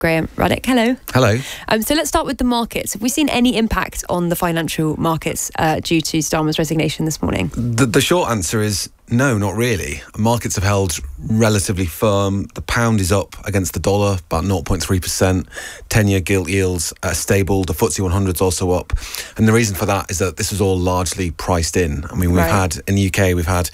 Graham Ruddock. Hello. Hello. So let's start with the markets. Have we seen any impact on the financial markets due to Starmer's resignation this morning? The short answer is no, not really. Markets have held relatively firm. The pound is up against the dollar, about 0.3%. 10-year gilt yields are stable. The FTSE 100 is also up. And the reason for that is that this was all largely priced in. I mean, in the UK, we've had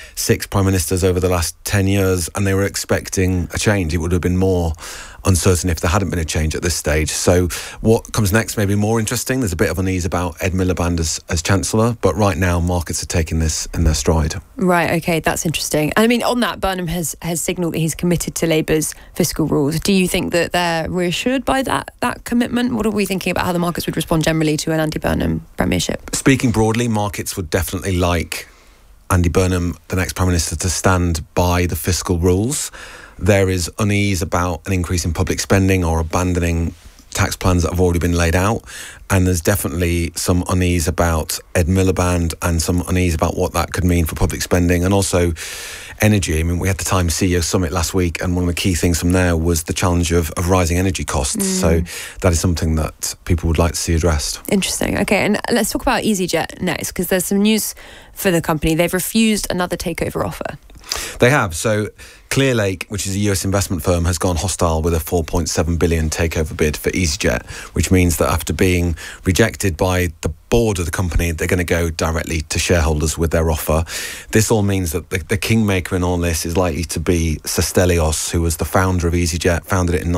6 prime ministers over the last 10 years, and they were expecting a change. It would have been more uncertain if there hadn't been a change at this stage. So what comes next may be more interesting. There's a bit of unease about Ed Miliband as Chancellor, but right now markets are taking this in their stride. Right, OK, that's interesting. And I mean, on that, Burnham has signalled that he's committed to Labour's fiscal rules. Do you think that they're reassured by that commitment? What are we thinking about how the markets would respond generally to an Andy Burnham premiership? Speaking broadly, markets would definitely like Andy Burnham, the next Prime Minister, to stand by the fiscal rules. There is unease about an increase in public spending or abandoning tax plans that have already been laid out. And there's definitely some unease about Ed Miliband and some unease about what that could mean for public spending and also energy. I mean, we had the Times CEO Summit last week, and one of the key things from there was the challenge of rising energy costs. So that is something that people would like to see addressed. Interesting. OK, and let's talk about EasyJet next, because there's some news for the company. They've refused another takeover offer. They have. So Clearlake, which is a US investment firm, has gone hostile with a $4.7 billion takeover bid for EasyJet, which means that after being rejected by the board of the company, they're going to go directly to shareholders with their offer. This all means that the kingmaker in all this is likely to be Stelios, who was the founder of EasyJet, founded it in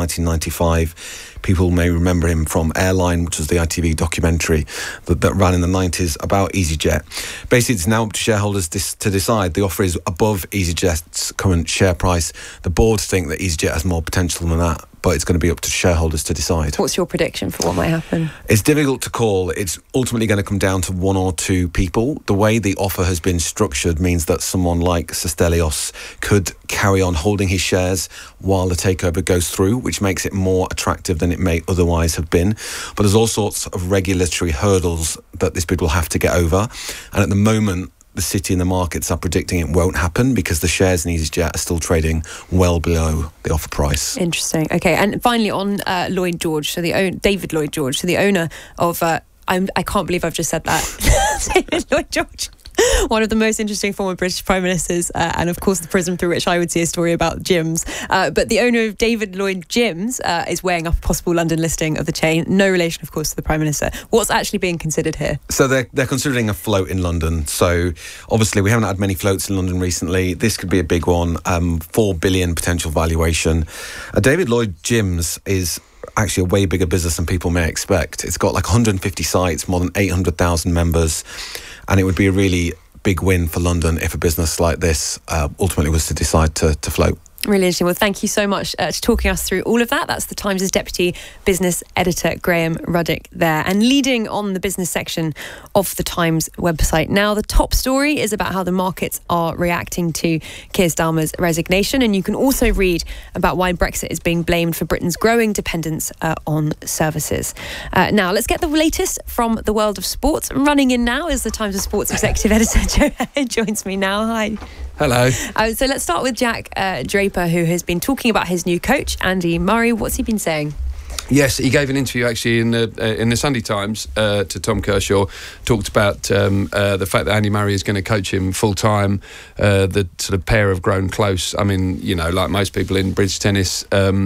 1995. People may remember him from Airline, which was the ITV documentary that ran in the 90s about EasyJet. Basically, it's now up to shareholders to decide. The offer is above EasyJet's current share price. The board think that EasyJet has more potential than that, but it's going to be up to shareholders to decide. What's your prediction for what might happen? It's difficult to call. It's ultimately going to come down to one or two people. The way the offer has been structured means that someone like Stelios could carry on holding his shares while the takeover goes through, which makes it more attractive than it may otherwise have been. But there's all sorts of regulatory hurdles that this bid will have to get over. And at the moment, the city and the markets are predicting it won't happen because the shares in EasyJet are still trading well below the offer price. Interesting. OK, and finally on Lloyd George, David Lloyd George, so the owner of... I can't believe I've just said that. David Lloyd George. One of the most interesting former British Prime Ministers, and of course the prism through which I would see a story about gyms. But the owner of David Lloyd Gyms is weighing up a possible London listing of the chain. No relation, of course, to the Prime Minister. What's actually being considered here? So they're considering a float in London. So obviously we haven't had many floats in London recently. This could be a big one. $4 billion potential valuation. David Lloyd Gyms is actually a way bigger business than people may expect. It's got like 150 sites, more than 800,000 members, and it would be a really big win for London if a business like this ultimately was to decide to float. Really interesting. Well, thank you so much for talking us through all of that. That's the Times' Deputy Business Editor, Graham Ruddock there. And leading on the business section of the Times website now, the top story is about how the markets are reacting to Keir Starmer's resignation. And you can also read about why Brexit is being blamed for Britain's growing dependence on services. Now, let's get the latest from the world of sports. Running in now is the Times of Sports Executive Editor, Joe joins me now. Hi. Hello. So let's start with Jack Draper, who has been talking about his new coach, Andy Murray. What's he been saying? Yes, he gave an interview actually in the Sunday Times to Tom Kershaw. Talked about the fact that Andy Murray is going to coach him full time. The sort of pair have grown close. I mean, you know, like most people in British tennis,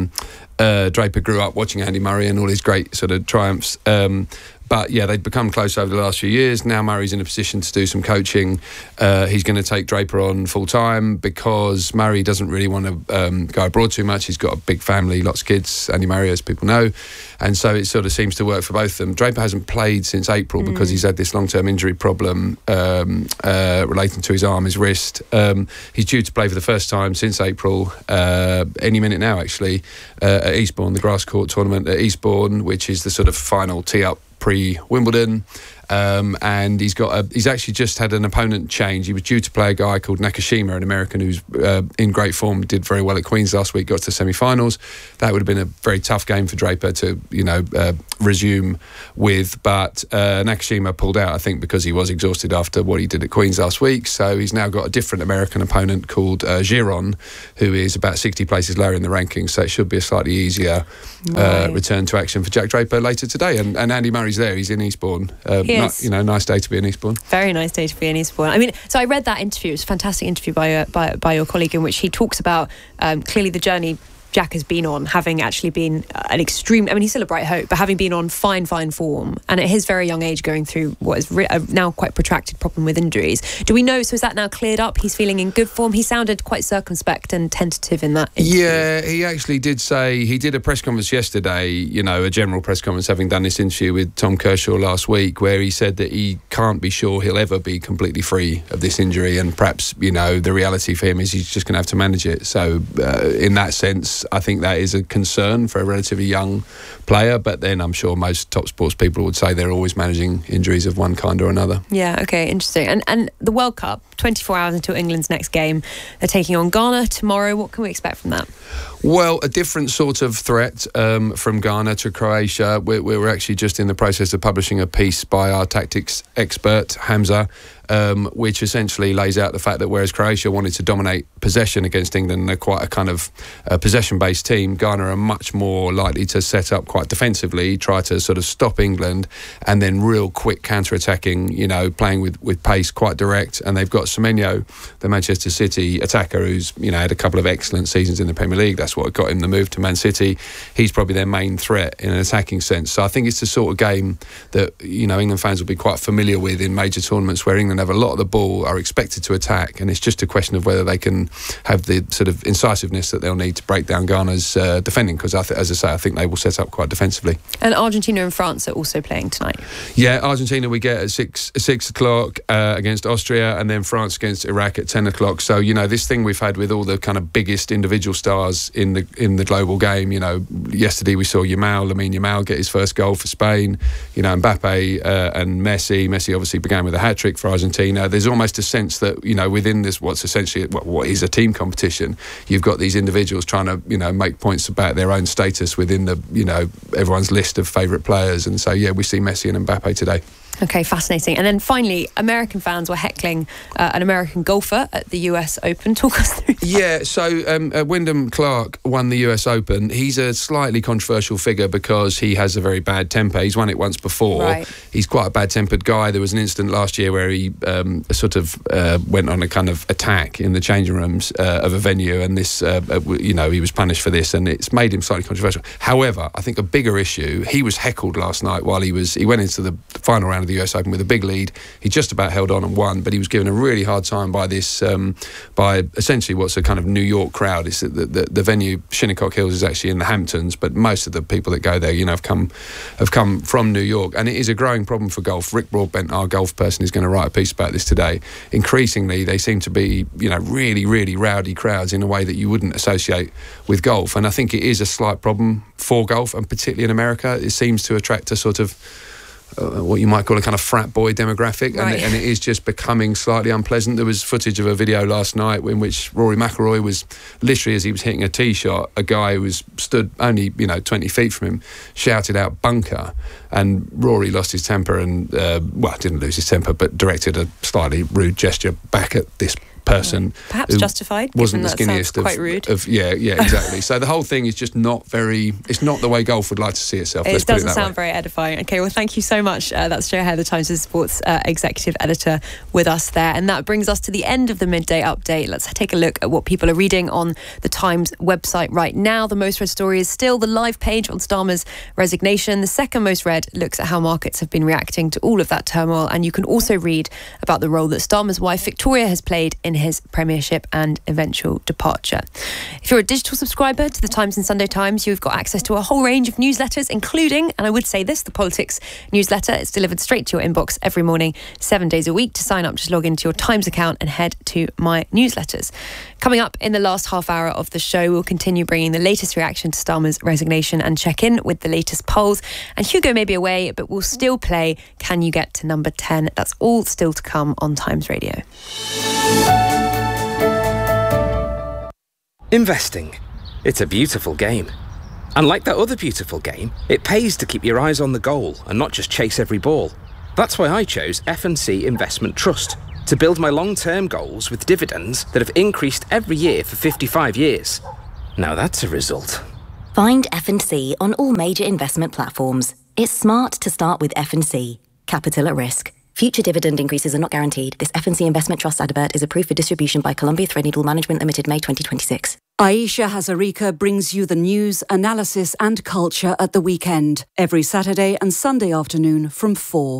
Draper grew up watching Andy Murray and all his great sort of triumphs. But yeah, they've become close over the last few years. Now Murray's in a position to do some coaching. He's going to take Draper on full time because Murray doesn't really want to go abroad too much. He's got a big family, lots of kids, Andy Murray, as people know. And so it sort of seems to work for both of them. Draper hasn't played since April because he's had this long-term injury problem relating to his arm, his wrist. He's due to play for the first time since April, any minute now actually, at Eastbourne, the grass court tournament at Eastbourne, which is the sort of final tee-up pre-Wimbledon. And he's actually just had an opponent change. He was due to play a guy called Nakashima, an American who's in great form, did very well at Queen's last week, got to the semi-finals. That would have been a very tough game for Draper to, resume with. But Nakashima pulled out, I think, because he was exhausted after what he did at Queen's last week. So he's now got a different American opponent called Giron, who is about 60 places lower in the rankings. So it should be a slightly easier return to action for Jack Draper later today. And Andy Murray's there. He's in Eastbourne. Nice day to be in Eastbourne. Very nice day to be in Eastbourne. I mean, so I read that interview. It was a fantastic interview by your colleague, in which he talks about clearly the journey Jack has been on, having actually been an extreme, I mean, he's still a bright hope, but having been on fine form, and at his very young age going through what is now quite protracted problem with injuries. Do we know, so is that now cleared up? He's feeling in good form? He sounded quite circumspect and tentative in that interview. Yeah, he actually did say, he did a press conference yesterday, a general press conference, having done this interview with Tom Kershaw last week, where he said that he can't be sure he'll ever be completely free of this injury, and perhaps, the reality for him is he's just going to have to manage it. So in that sense, I think that is a concern for a relatively young player, but then I'm sure most top sports people would say they're always managing injuries of one kind or another. Yeah, okay, interesting. And the World Cup, 24 hours until England's next game. They're taking on Ghana tomorrow. What can we expect from that? Well, a different sort of threat from Ghana to Croatia. We're actually just in the process of publishing a piece by our tactics expert, Hamza, which essentially lays out the fact that whereas Croatia wanted to dominate possession against England, they're quite a kind of possession-based team, Ghana are much more likely to set up quite defensively, try to sort of stop England, and then real quick counter-attacking, playing with pace, quite direct. And they've got Semenyo, the Manchester City attacker, who's had a couple of excellent seasons in the Premier League. That's what got him the move to Man City. He's probably their main threat in an attacking sense. So I think it's the sort of game that England fans will be quite familiar with in major tournaments, where England have a lot of the ball, are expected to attack, and it's just a question of whether they can have the sort of incisiveness that they'll need to break down Ghana's defending, because as I say, I think they will set up quite defensively. And Argentina and France are also playing tonight. Yeah, Argentina we get at 6 o'clock against Austria, and then France against Iraq at 10 o'clock. So this thing we've had with all the kind of biggest individual stars in the global game. Yesterday we saw Lamine Yamal get his first goal for Spain. Mbappe and Messi. Messi obviously began with a hat-trick for Argentina. There's almost a sense that within this, what's essentially what is a team competition, you've got these individuals trying to make points about their own status within the everyone's list of favourite players. And so we see Messi and Mbappe today. Okay, fascinating. And then finally, American fans were heckling an American golfer at the US Open. Talk us through that. Yeah, so Wyndham Clark won the US Open. He's a slightly controversial figure because he has a very bad temper. He's won it once before. Right. He's quite a bad-tempered guy. There was an incident last year where he went on a kind of attack in the changing rooms of a venue, and this, he was punished for this, and it's made him slightly controversial. However, I think a bigger issue, he was heckled last night while he went into the final round of the US Open with a big lead. He just about held on and won, but he was given a really hard time by this, by essentially what's a kind of New York crowd. It's the venue, Shinnecock Hills, is actually in the Hamptons, but most of the people that go there, have come from New York, and it is a growing problem for golf. Rick Broadbent, our golf person, is going to write a piece about this today. Increasingly, they seem to be, really, really rowdy crowds in a way that you wouldn't associate with golf, and I think it is a slight problem for golf, and particularly in America. It seems to attract a sort of what you might call a kind of frat boy demographic, right. and it is just becoming slightly unpleasant. There was footage of a video last night in which Rory McIlroy was literally, as he was hitting a tee shot, a guy who was stood only 20 feet from him shouted out bunker, and Rory lost his temper and didn't lose his temper, but directed a slightly rude gesture back at this person, perhaps justified, wasn't the skinniest quite rude. Yeah, exactly. So the whole thing is just it's not the way golf would like to see itself. It doesn't sound very edifying. Okay, well, thank you so much. That's Joe Hare, the Times of Sports executive editor, with us there. And that brings us to the end of the midday update. Let's take a look at what people are reading on the Times website right now. The most read story is still the live page on Starmer's resignation. The second most read looks at how markets have been reacting to all of that turmoil. And you can also read about the role that Starmer's wife Victoria has played in his premiership and eventual departure. If you're a digital subscriber to the Times and Sunday Times, you've got access to a whole range of newsletters, including, and I would say this, the Politics newsletter. It's delivered straight to your inbox every morning, 7 days a week. To sign up, just log into your Times account and head to My Newsletters. Coming up in the last half hour of the show, we'll continue bringing the latest reaction to Starmer's resignation and check in with the latest polls. And Hugo may be away, but we'll still play Can You Get to Number 10? That's all still to come on Times Radio. Investing. It's a beautiful game. And like that other beautiful game, it pays to keep your eyes on the goal and not just chase every ball. That's why I chose F&C Investment Trust, to build my long-term goals with dividends that have increased every year for 55 years. Now that's a result. Find F&C on all major investment platforms. It's smart to start with F&C. Capital at risk. Future dividend increases are not guaranteed. This F&C Investment Trust advert is approved for distribution by Columbia Threadneedle Management Limited, May 2026. Aisha Hazarika brings you the news, analysis and culture at the weekend, every Saturday and Sunday afternoon from 4.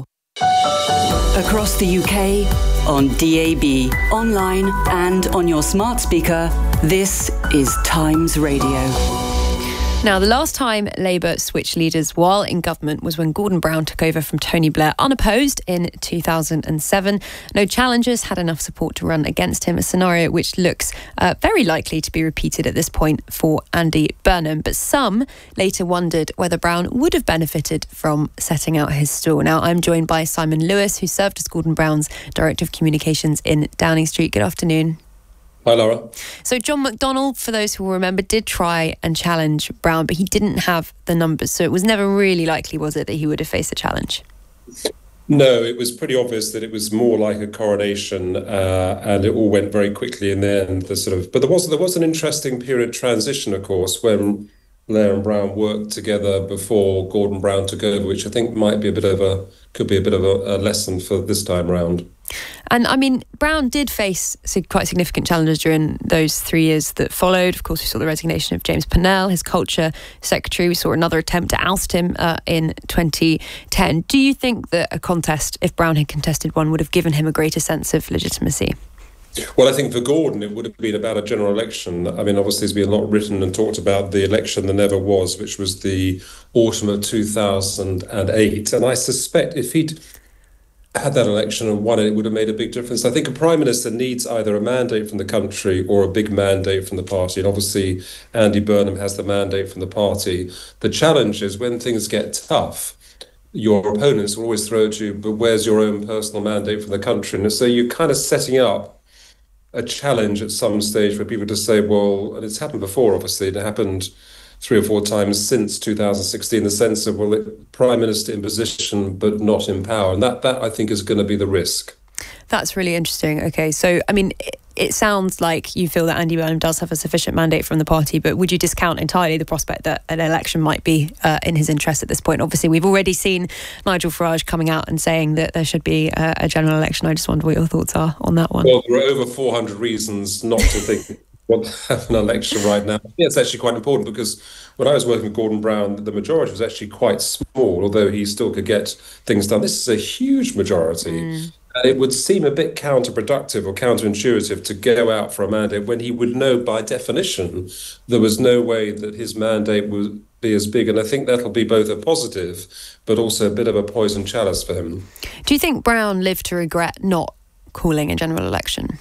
Across the UK, on DAB, online and on your smart speaker, this is Times Radio. Now, the last time Labour switched leaders while in government was when Gordon Brown took over from Tony Blair unopposed in 2007. No challengers had enough support to run against him, a scenario which looks very likely to be repeated at this point for Andy Burnham. But some later wondered whether Brown would have benefited from setting out his stall. Now, I'm joined by Simon Lewis, who served as Gordon Brown's Director of Communications in Downing Street. Good afternoon. Hi, Laura. So John McDonnell, for those who will remember, did try and challenge Brown, but he didn't have the numbers. So it was never really likely, was it, that he would have faced a challenge? No, it was pretty obvious that it was more like a coronation, and it all went very quickly in the end. But there was an interesting period of transition, of course, when Blair and Brown worked together before Gordon Brown took over, which I think could be a bit of a lesson for this time round. And I mean, Brown did face quite significant challenges during those 3 years that followed. Of course, we saw the resignation of James Purnell, his culture secretary. We saw another attempt to oust him in 2010. Do you think that a contest, if Brown had contested one, would have given him a greater sense of legitimacy? Well, I think for Gordon, it would have been about a general election. I mean, obviously, there's been a lot written and talked about the election that never was, which was the autumn of 2008. And I suspect if he'd had that election and won it, it would have made a big difference. I think a prime minister needs either a mandate from the country or a big mandate from the party. And obviously, Andy Burnham has the mandate from the party. The challenge is when things get tough, your opponents will always throw at you, but where's your own personal mandate from the country? And so you're kind of setting up a challenge at some stage for people to say, well, and it's happened before, obviously, it happened 3 or 4 times since 2016, the sense of, well, prime minister in position but not in power. And that I think is going to be the risk. That's really interesting. Okay, so, I mean, it sounds like you feel that Andy Burnham does have a sufficient mandate from the party, but would you discount entirely the prospect that an election might be in his interest at this point? Obviously, we've already seen Nigel Farage coming out and saying that there should be a general election. I just wonder what your thoughts are on that one. Well, there are over 400 reasons not to think we'll have an election right now. Yeah, it's actually quite important because when I was working with Gordon Brown, the majority was actually quite small, although he still could get things done. This is a huge majority. It would seem a bit counterproductive or counterintuitive to go out for a mandate when he would know by definition there was no way that his mandate would be as big. And I think that'll be both a positive but also a bit of a poison chalice for him. Do you think Brown lived to regret not calling a general election?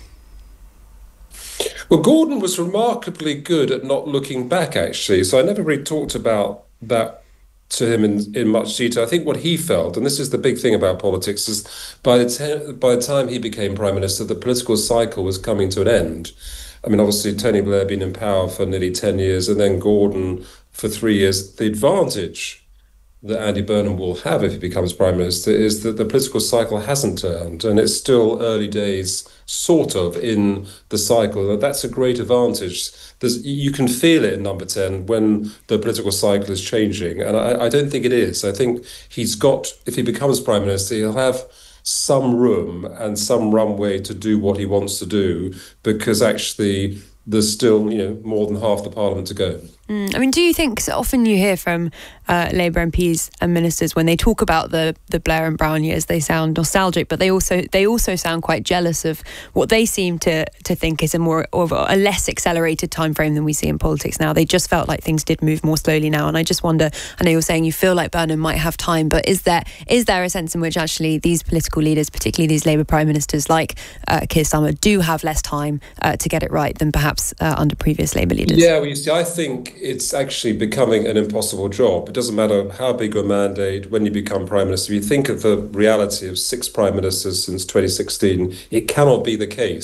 Well, Gordon was remarkably good at not looking back, actually. So I never really talked about that to him in much detail. I think what he felt, and this is the big thing about politics, is by the time he became Prime Minister, the political cycle was coming to an end. I mean, obviously, Tony Blair had been in power for nearly 10 years, and then Gordon for 3 years. The advantage that Andy Burnham will have if he becomes Prime Minister is that the political cycle hasn't turned, and it's still early days, sort of, in the cycle. That's a great advantage. You can feel it in Number 10 when the political cycle is changing, and I don't think it is. I think if he becomes Prime Minister, he'll have some room and some runway to do what he wants to do, because actually there's still, more than half the Parliament to go. I mean, do you think, so often you hear from Labour MPs and ministers when they talk about the Blair and Brown years, they sound nostalgic, but they also sound quite jealous of what they seem to think is a less accelerated time frame than we see in politics now. They just felt like things did move more slowly now, and I just wonder, I know you're saying you feel like Burnham might have time, but is there a sense in which actually these political leaders, particularly these Labour Prime Ministers like Keir Starmer, do have less time to get it right than perhaps under previous Labour leaders? Yeah, well, you see, I think it's actually becoming an impossible job. It doesn't matter how big a mandate when you become Prime Minister. If you think of the reality of 6 Prime Ministers since 2016, it cannot be the case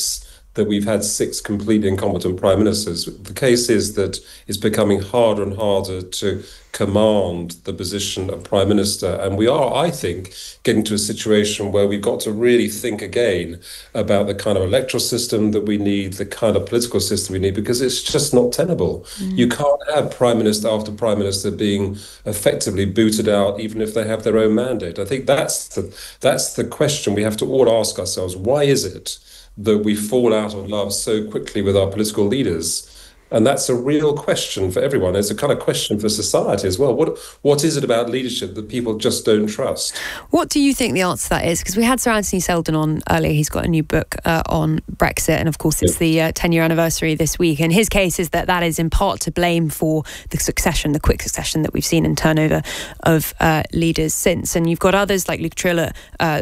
that we've had 6 completely incompetent prime ministers. The case is that it's becoming harder and harder to command the position of prime minister. And we are, I think, getting to a situation where we've got to really think again about the kind of electoral system that we need, the kind of political system we need, because it's just not tenable. You can't have prime minister after prime minister being effectively booted out, even if they have their own mandate. I think that's the question we have to all ask ourselves. Why is it that we fall out of love so quickly with our political leaders? And that's a real question for everyone. It's a kind of question for society as well. What is it about leadership that people just don't trust? What do you think the answer to that is? Because we had Sir Anthony Seldon on earlier. He's got a new book on Brexit. And of course, it's the 10-year anniversary this week. And his case is that is in part to blame for the quick succession that we've seen in turnover of leaders since. And you've got others like Luke Triller,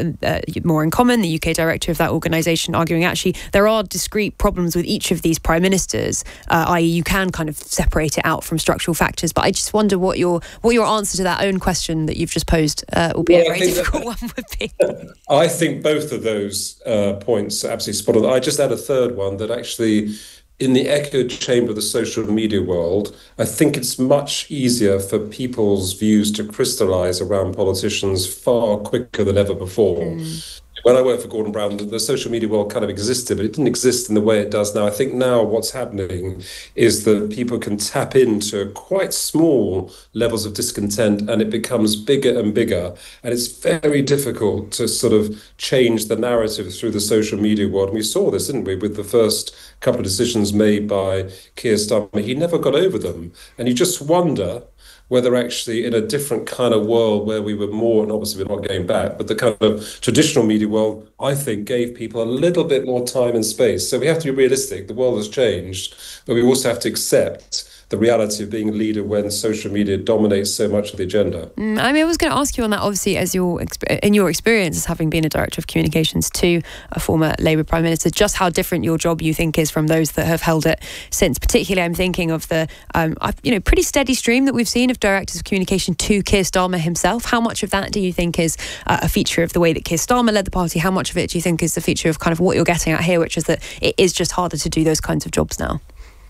More in Common, the UK director of that organisation, arguing actually there are discrete problems with each of these prime ministers, i.e. you can kind of separate it out from structural factors. But I just wonder what your answer to that own question that you've just posed, albeit a very difficult one, would be. I think both of those points are absolutely spot on. I just add a third one, that actually in the echo chamber of the social media world, I think it's much easier for people's views to crystallise around politicians far quicker than ever before. When I worked for Gordon Brown, the social media world kind of existed, but it didn't exist in the way it does now. I think now what's happening is that people can tap into quite small levels of discontent, and it becomes bigger and bigger. And it's very difficult to sort of change the narrative through the social media world. And we saw this, didn't we, with the first couple of decisions made by Keir Starmer. He never got over them. And you just wonder whether actually in a different kind of world where we were more, and obviously we're not going back, but the kind of traditional media world, I think, gave people a little bit more time and space. So we have to be realistic. The world has changed, but we also have to accept the reality of being a leader when social media dominates so much of the agenda. I was going to ask you on that, obviously, as in your experience as having been a director of communications to a former Labour Prime Minister, just how different your job you think is from those that have held it since. Particularly, I'm thinking of the pretty steady stream that we've seen of directors of communication to Keir Starmer himself. How much of that do you think is a feature of the way that Keir Starmer led the party? How much of it do you think is a feature of kind of what you're getting at here, which is that it is just harder to do those kinds of jobs now?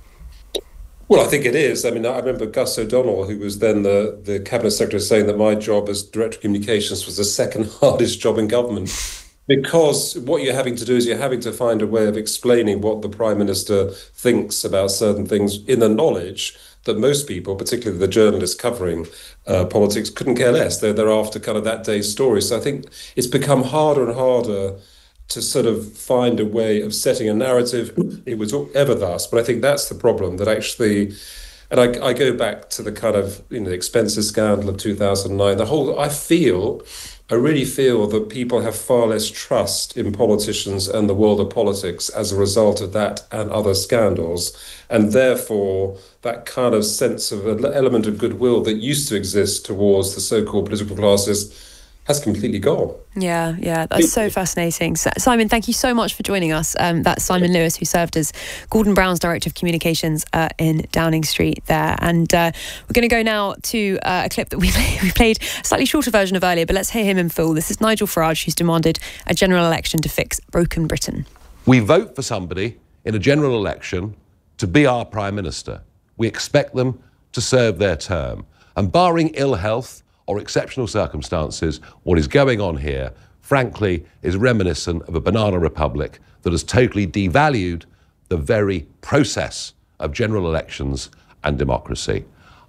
Well, I think it is. I mean, I remember Gus O'Donnell, who was then the Cabinet Secretary, saying that my job as Director of Communications was the second hardest job in government, because what you're having to do is you're having to find a way of explaining what the Prime Minister thinks about certain things in the knowledge that most people, particularly the journalists covering politics, couldn't care less. They're after kind of that day's story. So I think it's become harder and harder to sort of find a way of setting a narrative. It was ever thus, but I think that's the problem, that actually, and I go back to the kind of, the expenses scandal of 2009, I really feel that people have far less trust in politicians and the world of politics as a result of that and other scandals. And therefore, that kind of sense of an element of goodwill that used to exist towards the so-called political classes has completely gone. Yeah, that's so fascinating. Simon, thank you so much for joining us. That's Simon Lewis, who served as Gordon Brown's Director of Communications in Downing Street there. And we're going to go now to a clip that we played a slightly shorter version of earlier, but let's hear him in full. This is Nigel Farage, who's demanded a general election to fix broken Britain. We vote for somebody in a general election to be our Prime Minister. We expect them to serve their term. And barring ill health or exceptional circumstances, what is going on here, frankly, is reminiscent of a banana republic that has totally devalued the very process of general elections and democracy.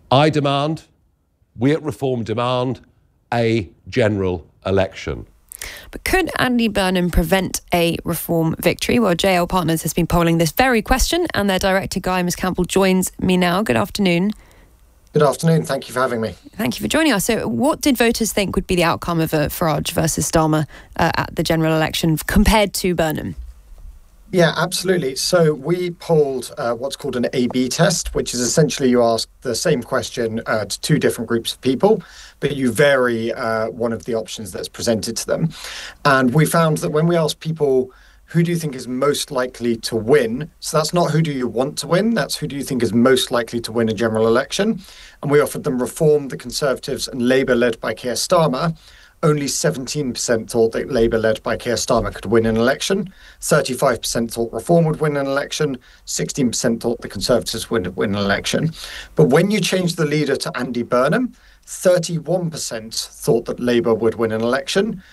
We at Reform demand a general election. But could Andy Burnham prevent a Reform victory? Well, JL Partners has been polling this very question, and their director, Guy Miscampbell, joins me now. Good afternoon. Good afternoon. Thank you for having me. Thank you for joining us. So what did voters think would be the outcome of a Farage versus Starmer at the general election compared to Burnham? Yeah, absolutely. So we polled what's called an A/B test, which is essentially you ask the same question to two different groups of people, but you vary one of the options that's presented to them. And we found that when we asked people, who do you think is most likely to win? So that's not who do you want to win, that's who do you think is most likely to win a general election. And we offered them Reform, the Conservatives, and Labour led by Keir Starmer. only 17% thought that Labour, led by Keir Starmer, could win an election. 35% thought Reform would win an election. 16% thought the Conservatives would win an election. But when you change the leader to Andy Burnham, 31% thought that Labour would win an election,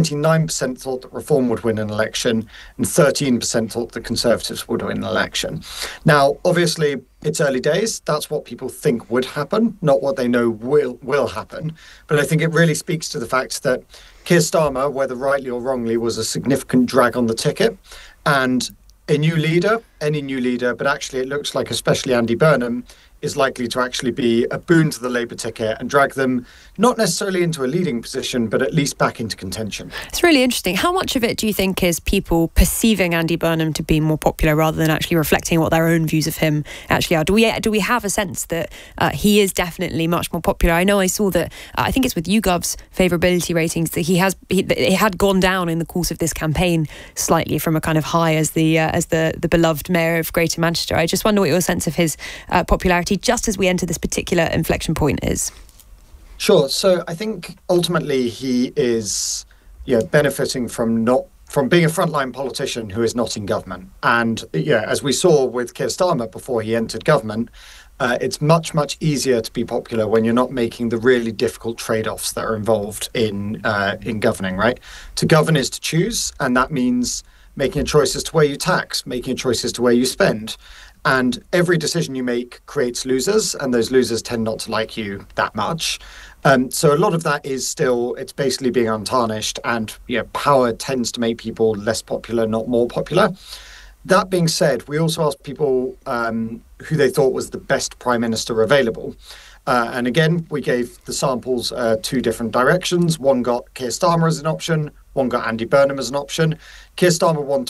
29% thought that Reform would win an election, and 13% thought the Conservatives would win an election. Now, obviously, it's early days. That's what people think would happen, not what they know will happen. But I think it really speaks to the fact that Keir Starmer, whether rightly or wrongly, was a significant drag on the ticket. And a new leader, any new leader, but actually it looks like especially Andy Burnham, is likely to actually be a boon to the Labour ticket and drag them not necessarily into a leading position, but at least back into contention. It's really interesting. How much of it do you think is people perceiving Andy Burnham to be more popular rather than actually reflecting what their own views of him actually are? Do we have a sense that he is definitely much more popular? I know I saw that, I think it's with YouGov's favourability ratings, that it had gone down in the course of this campaign slightly from a kind of high as the beloved mayor of Greater Manchester. I just wonder what your sense of his popularity just as we enter this particular inflection point is. Sure. So I think ultimately he is benefiting from being a frontline politician who is not in government. And as we saw with Keir Starmer before he entered government, it's much, much easier to be popular when you're not making the really difficult trade-offs that are involved in governing, right? To govern is to choose, and that means making a choice as to where you tax, making a choice as to where you spend. And every decision you make creates losers, and those losers tend not to like you that much. So a lot of that is still, it's basically being untarnished, and power tends to make people less popular, not more popular. That being said, we also asked people who they thought was the best prime minister available. And again, we gave the samples two different directions. One got Keir Starmer as an option, one got Andy Burnham as an option. Keir Starmer won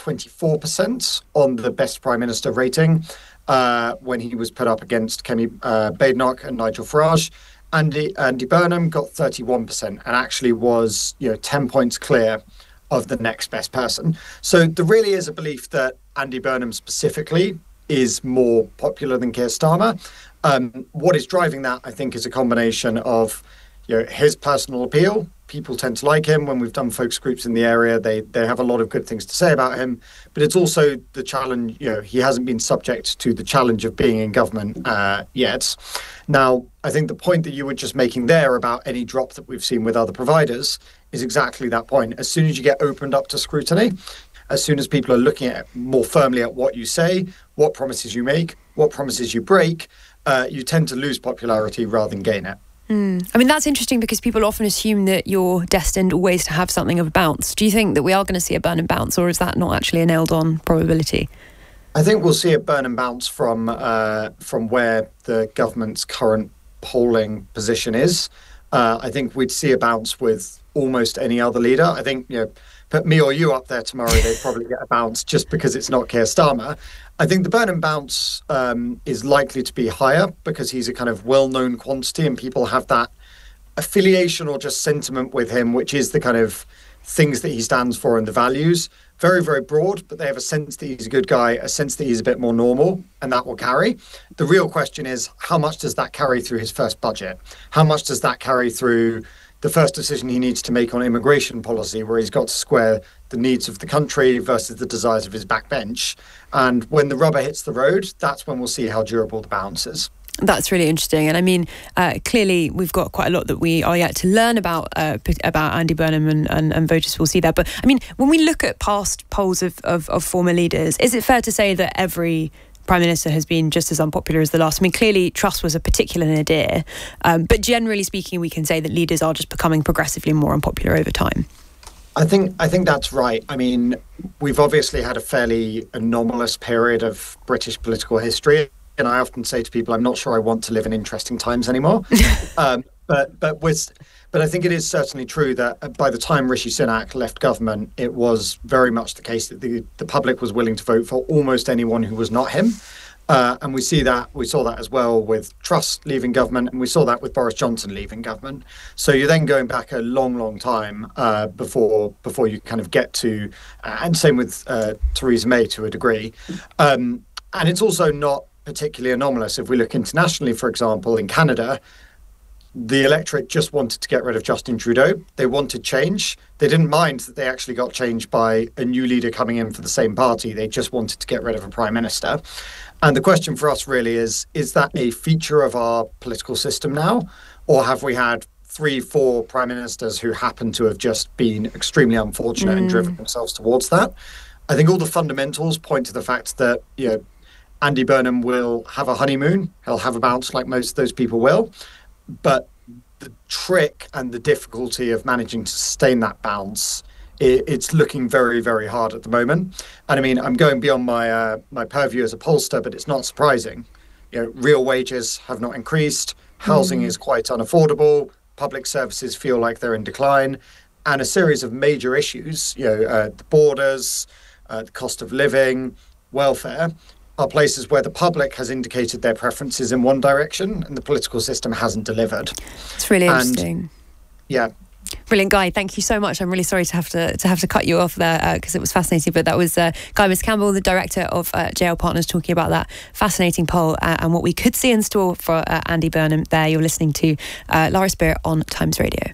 24% on the best prime minister rating when he was put up against Kemi Badenoch and Nigel Farage. Andy Burnham got 31% and actually was 10 points clear of the next best person. So there really is a belief that Andy Burnham specifically is more popular than Keir Starmer. What is driving that, I think, is a combination of his personal appeal. People tend to like him. When we've done focus groups in the area, they have a lot of good things to say about him. But it's also the challenge, he hasn't been subject to the challenge of being in government yet. Now, I think the point that you were just making there about any drop that we've seen with other providers is exactly that point. As soon as you get opened up to scrutiny, as soon as people are looking at more firmly at what you say, what promises you make, what promises you break, you tend to lose popularity rather than gain it. I mean, that's interesting because people often assume that you're destined always to have something of a bounce. Do you think that we are going to see a Burnham bounce, or is that not actually a nailed-on probability? I think we'll see a Burnham bounce from where the government's current polling position is. I think we'd see a bounce with almost any other leader. I think, put me or you up there tomorrow, they'd probably get a bounce just because it's not Keir Starmer. I think the Burnham bounce is likely to be higher because he's a kind of well-known quantity and people have that affiliation or just sentiment with him, which is the kind of things that he stands for and the values. Very, very broad, but they have a sense that he's a good guy, a sense that he's a bit more normal, and that will carry. The real question is, how much does that carry through his first budget? How much does that carry through the first decision he needs to make on immigration policy, where he's got to square the needs of the country versus the desires of his backbench? And when the rubber hits the road, that's when we'll see how durable the bounce is. That's really interesting. And I mean, clearly we've got quite a lot that we are yet to learn about Andy Burnham and voters will see that. But I mean, when we look at past polls of former leaders, is it fair to say that every Prime Minister has been just as unpopular as the last? I mean, clearly Truss was a particular nadir, but generally speaking, we can say that leaders are just becoming progressively more unpopular over time. I think that's right. I mean, we've obviously had a fairly anomalous period of British political history. And I often say to people, I'm not sure I want to live in interesting times anymore. But I think it is certainly true that by the time Rishi Sunak left government, it was very much the case that the public was willing to vote for almost anyone who was not him. And we saw that as well with Truss leaving government, and we saw that with Boris Johnson leaving government. So you're then going back a long, long time before you kind of get to, and same with Theresa May to a degree. And it's also not particularly anomalous. If we look internationally, for example, in Canada, the electorate just wanted to get rid of Justin Trudeau. They wanted change. They didn't mind that they actually got changed by a new leader coming in for the same party. They just wanted to get rid of a prime minister. And the question for us really is that a feature of our political system now? Or have we had 3-4 prime ministers who happen to have just been extremely unfortunate and driven themselves towards that? I think all the fundamentals point to the fact that, Andy Burnham will have a honeymoon. He'll have a bounce like most of those people will. But the trick and the difficulty of managing to sustain that bounce, it's looking very, very hard at the moment. And I mean, I'm going beyond my my purview as a pollster, but it's not surprising. Real wages have not increased. Housing is quite unaffordable. Public services feel like they're in decline. And a series of major issues, the borders, the cost of living, welfare, are places where the public has indicated their preferences in one direction and the political system hasn't delivered. It's really interesting. Yeah. Brilliant, Guy. Thank you so much. I'm really sorry to have to cut you off there because it was fascinating. But that was Guy Miscampbell, the director of JL Partners, talking about that fascinating poll and what we could see in store for Andy Burnham there. You're listening to Lara Spirit on Times Radio.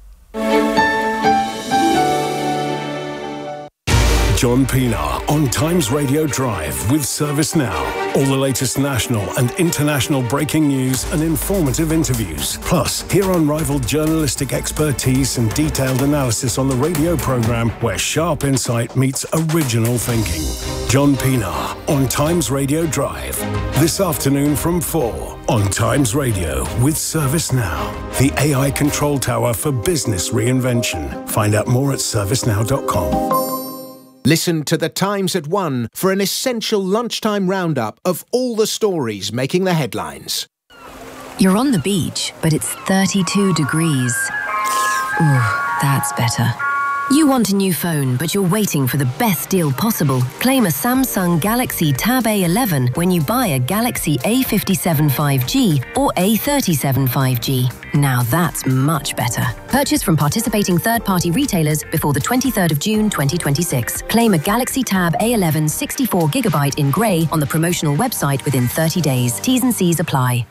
John Pienaar on Times Radio Drive with ServiceNow. All the latest national and international breaking news and informative interviews. Plus, hear unrivaled journalistic expertise and detailed analysis on the radio programme where sharp insight meets original thinking. John Pienaar on Times Radio Drive. This afternoon from 4 on Times Radio with ServiceNow. The AI control tower for business reinvention. Find out more at servicenow.com. Listen to The Times at 1 for an essential lunchtime roundup of all the stories making the headlines. You're on the beach, but it's 32 degrees. Ooh, that's better. You want a new phone, but you're waiting for the best deal possible. Claim a Samsung Galaxy Tab A11 when you buy a Galaxy A57 5G or A37 5G. Now that's much better. Purchase from participating third-party retailers before the 23rd of June 2026. Claim a Galaxy Tab A11 64GB in grey on the promotional website within 30 days. T's and C's apply.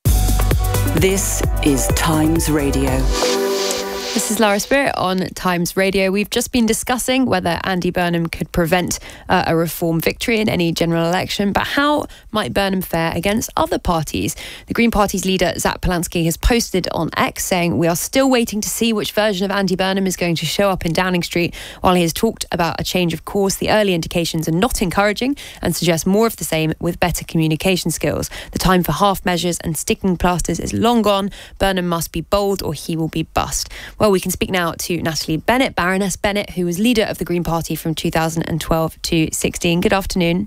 This is Times Radio. This is Lara Spirit on Times Radio. We've just been discussing whether Andy Burnham could prevent a Reform victory in any general election, but how might Burnham fare against other parties? The Green Party's leader, Zach Polansky, has posted on X saying, "We are still waiting to see which version of Andy Burnham is going to show up in Downing Street." While he has talked about a change of course, the early indications are not encouraging and suggest more of the same with better communication skills. The time for half measures and sticking plasters is long gone. Burnham must be bold or he will be bust. Well, we can speak now to Natalie Bennett, Baroness Bennett, who was leader of the Green Party from 2012 to 16. Good afternoon.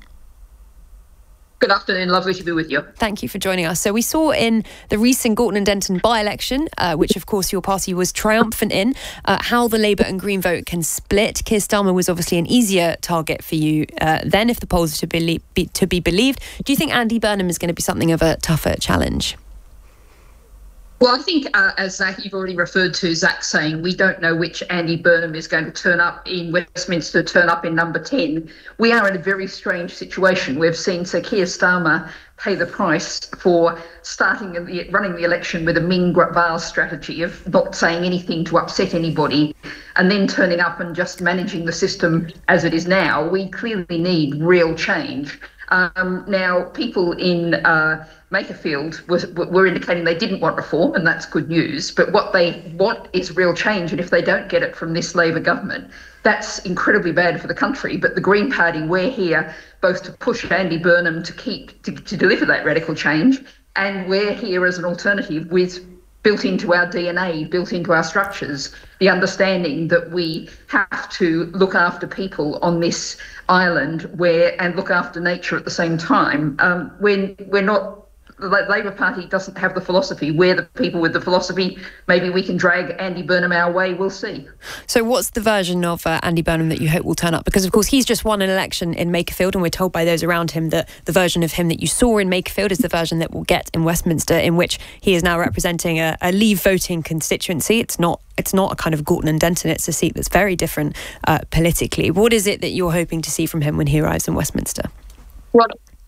Good afternoon, lovely to be with you. Thank you for joining us. So we saw in the recent Gorton and Denton by-election, which of course your party was triumphant in, how the Labour and Green vote can split. Keir Starmer was obviously an easier target for you then, if the polls are to be believed. Do you think Andy Burnham is going to be something of a tougher challenge? Well, I think, as Zach, you've already referred to, Zach saying we don't know which Andy Burnham is going to turn up in Westminster, turn up in number 10. We are in a very strange situation. We've seen Sir Keir Starmer pay the price for running the election with a Ming Vaal strategy of not saying anything to upset anybody and then turning up and just managing the system as it is now. We clearly need real change. Now, people in Makerfield were indicating they didn't want reform, and that's good news. But what they want is real change, and if they don't get it from this Labor government, that's incredibly bad for the country. But the Green Party, we're here both to push Andy Burnham to deliver that radical change, and we're here as an alternative with built into our DNA, built into our structures, the understanding that we have to look after people on this island and look after nature at the same time. We're not, the Labor Party doesn't have the philosophy. We're the people with the philosophy. Maybe we can drag Andy Burnham our way. We'll see. So what's the version of Andy Burnham that you hope will turn up? Because, of course, he's just won an election in Makerfield, and we're told by those around him that the version of him that you saw in Makerfield is the version that we'll get in Westminster, in which he is now representing a Leave voting constituency. It's not a kind of Gorton and Denton. It's a seat that's very different politically. What is it that you're hoping to see from him when he arrives in Westminster? Well,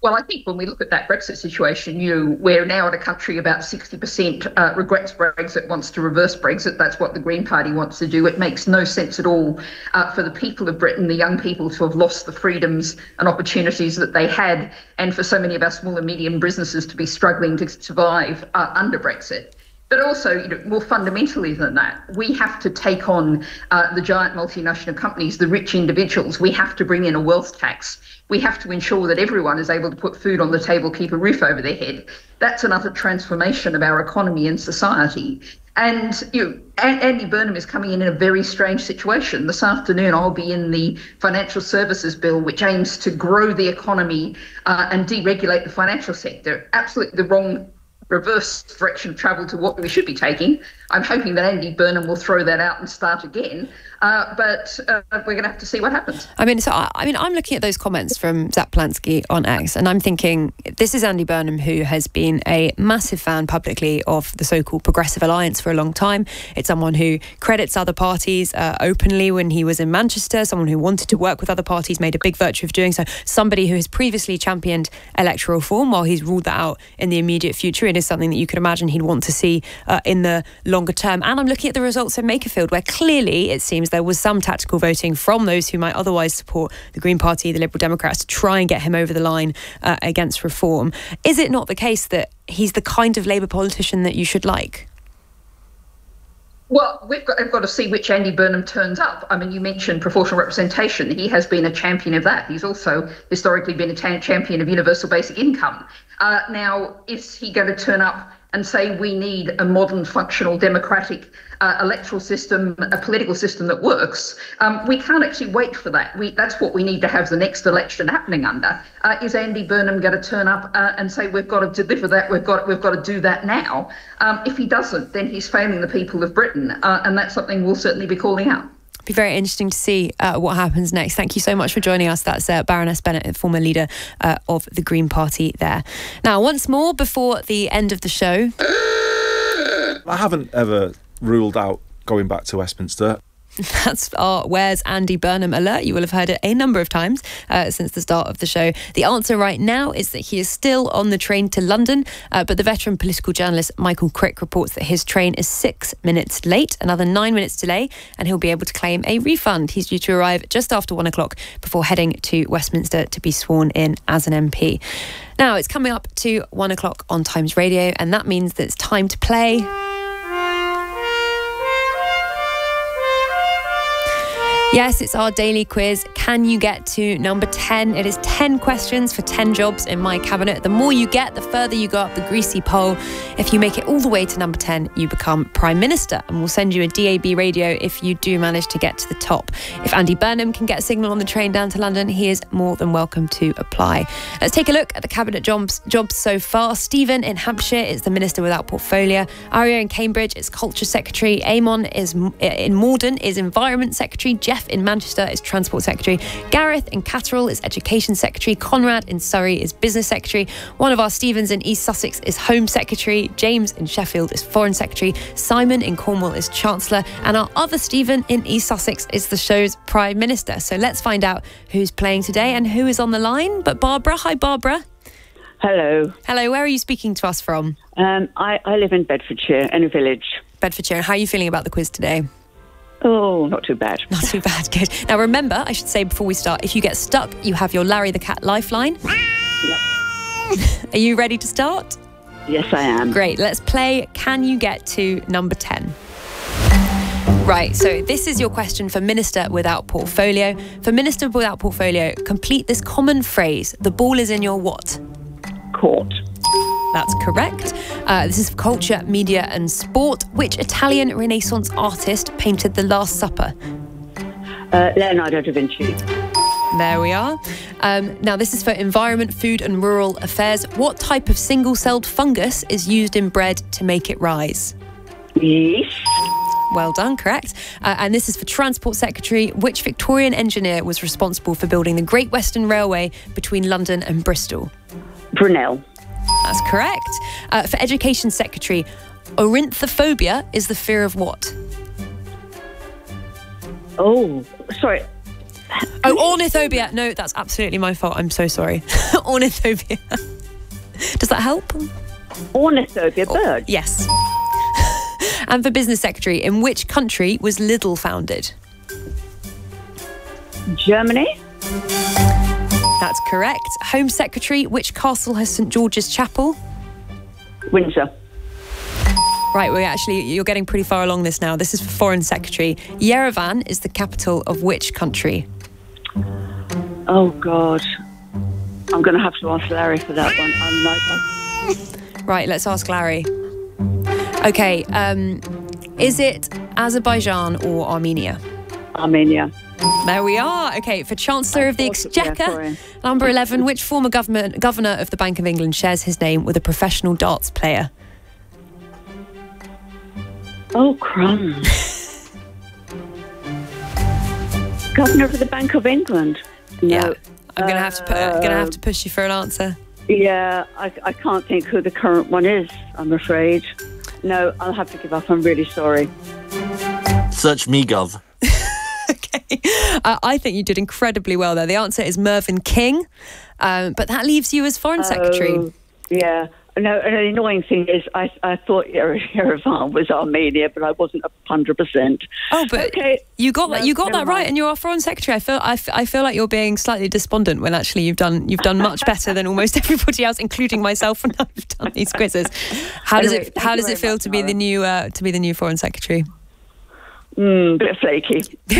Well, I think when we look at that Brexit situation, we're now at a country about 60% regrets Brexit, wants to reverse Brexit. That's what the Green Party wants to do. It makes no sense at all for the people of Britain, the young people, to have lost the freedoms and opportunities that they had, and for so many of our small and medium businesses to be struggling to survive under Brexit. But also, more fundamentally than that, we have to take on the giant multinational companies, the rich individuals. We have to bring in a wealth tax. We have to ensure that everyone is able to put food on the table, keep a roof over their head. That's another transformation of our economy and society. And Andy Burnham is coming in a very strange situation. This afternoon, I'll be in the Financial Services Bill, which aims to grow the economy and deregulate the financial sector. Absolutely the wrong reverse direction of travel to what we should be taking. I'm hoping that Andy Burnham will throw that out and start again. But we're going to have to see what happens. I'm looking at those comments from Zach Polanski on X, and I'm thinking, this is Andy Burnham, who has been a massive fan publicly of the so-called Progressive Alliance for a long time. It's someone who credits other parties openly when he was in Manchester, someone who wanted to work with other parties, made a big virtue of doing so, somebody who has previously championed electoral reform. While he's ruled that out in the immediate future, it is something that you could imagine he'd want to see in the longer term. And I'm looking at the results in Makerfield, where clearly it seems there was some tactical voting from those who might otherwise support the Green Party, the Liberal Democrats, to try and get him over the line against reform. Is it not the case that he's the kind of Labour politician that you should like? Well, we've got to see which Andy Burnham turns up. I mean, you mentioned proportional representation. He has been a champion of that. He's also historically been a champion of universal basic income. Now, is he going to turn up and say we need a modern, functional, democratic electoral system, a political system that works? We can't actually wait for that. That's what we need to have the next election happening under. Is Andy Burnham going to turn up and say we've got to deliver that, we've got to do that now? If he doesn't, then he's failing the people of Britain, and that's something we'll certainly be calling out. Be very interesting to see what happens next. Thank you so much for joining us. That's Baroness Bennett, former leader of the Green Party there. Now, once more before the end of the show. I haven't ever ruled out going back to Westminster. That's our Where's Andy Burnham alert. You will have heard it a number of times since the start of the show. The answer right now is that he is still on the train to London, but the veteran political journalist Michael Crick reports that his train is 6 minutes late, another 9 minutes delay, and he'll be able to claim a refund. He's due to arrive just after 1 o'clock before heading to Westminster to be sworn in as an MP. Now, it's coming up to 1 o'clock on Times Radio, and that means that it's time to play... Yes, it's our daily quiz. Can you get to number 10? It is 10 questions for 10 jobs in my cabinet. The more you get, the further you go up the greasy pole. If you make it all the way to number 10, you become Prime Minister, and we'll send you a DAB radio if you do manage to get to the top. If Andy Burnham can get a signal on the train down to London, he is more than welcome to apply. Let's take a look at the cabinet jobs so far. Stephen in Hampshire is the Minister without portfolio. Aria in Cambridge is Culture Secretary. Eamon in Morden is Environment Secretary. Jeff in Manchester is Transport Secretary. Gareth in Catterall is Education Secretary. Conrad in Surrey is Business Secretary. One of our Stephens in East Sussex is Home Secretary. James in Sheffield is Foreign Secretary. Simon in Cornwall is Chancellor. And our other Stephen in East Sussex is the show's Prime Minister. So let's find out who's playing today and who is on the line. But Barbara, hi Barbara. Hello. Hello, where are you speaking to us from? I live in Bedfordshire, in a village. Bedfordshire. And how are you feeling about the quiz today? Oh, not too bad. Not too bad, good. Now remember, I should say before we start, if you get stuck, you have your Larry the Cat lifeline. Yep. Are you ready to start? Yes, I am. Great, let's play Can You Get to number 10? Right, so this is your question for Minister without portfolio. For Minister without portfolio, complete this common phrase. The ball is in your what? Court. That's correct. This is for culture, media and sport. Which Italian Renaissance artist painted The Last Supper? Leonardo da Vinci. There we are. Now this is for environment, food and rural affairs. What type of single-celled fungus is used in bread to make it rise? Yeast. Well done, correct. And this is for Transport Secretary. Which Victorian engineer was responsible for building the Great Western Railway between London and Bristol? Brunel. That's correct. For Education Secretary, ornithophobia is the fear of what? Oh, sorry. ornithobia. No, that's absolutely my fault. I'm so sorry. Ornithobia. Does that help? Ornithobia bird. Yes. And for business secretary, in which country was Lidl founded? Germany. That's correct. Home secretary, which castle has St George's Chapel? Windsor. Right, you're getting pretty far along this now. This is for foreign secretary. Yerevan is the capital of which country? Oh, God. I'm going to have to ask Larry for that one. Right, let's ask Larry. Okay, is it Azerbaijan or Armenia? Armenia. There we are. Okay, for Chancellor of the Exchequer, number 11, which former governor of the Bank of England shares his name with a professional darts player? Oh, crumbs. Governor of the Bank of England. No. Yeah, I'm gonna have to push you for an answer. Yeah, I can't think who the current one is, I'm afraid. No, I'll have to give up. I'm really sorry. Search MeGov. Okay. I think you did incredibly well there. The answer is Mervyn King, but that leaves you as Foreign Secretary. Yeah. No, and the annoying thing is I thought Yerevan was Armenia, but I wasn't 100%. Oh, but okay. You got that right, and you're our Foreign Secretary. I feel like you're being slightly despondent when actually you've done much better than almost everybody else, including myself, when I've done these quizzes. How does it feel to be the new Foreign Secretary? Bit flaky.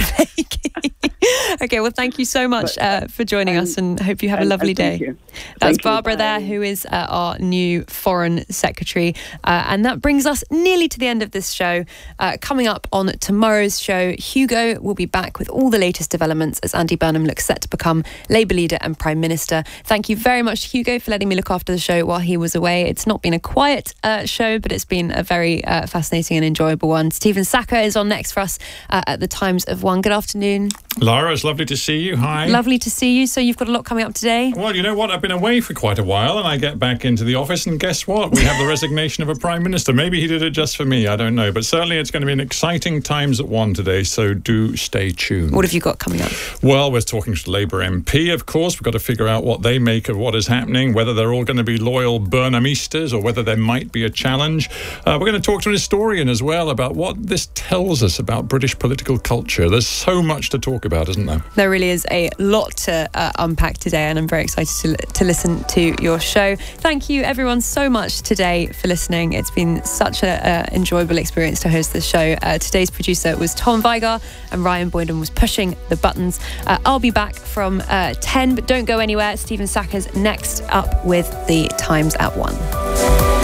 Okay, well, thank you so much for joining us, and hope you have a lovely day. That's Barbara there, who is our new Foreign Secretary. And that brings us nearly to the end of this show. Coming up on tomorrow's show, Hugo will be back with all the latest developments as Andy Burnham looks set to become Labour leader and Prime Minister. Thank you very much, Hugo, for letting me look after the show while he was away. It's not been a quiet show, but it's been a very fascinating and enjoyable one. Stephen Sacco is on next for us at the Times of One. Good afternoon. Lara, it's lovely to see you. Hi. Lovely to see you. So you've got a lot coming up today? Well, you know what? I've been away for quite a while, and I get back into the office, and guess what? We have the resignation of a Prime Minister. Maybe he did it just for me. I don't know. But certainly it's going to be an exciting Times at One today, so do stay tuned. What have you got coming up? Well, we're talking to Labour MP, of course. We've got to figure out what they make of what is happening, whether they're all going to be loyal Burnhamistas or whether there might be a challenge. We're going to talk to an historian as well about what this tells us about British political culture. There's so much to talk about, isn't there? There really is a lot to unpack today, and I'm very excited to listen to your show. Thank you everyone so much today for listening. It's been such an enjoyable experience to host this show. Today's producer was Tom Vigar, and Ryan Boyden was pushing the buttons. I'll be back from 10, but don't go anywhere. Stephen Sacco's next up with the Times at 1.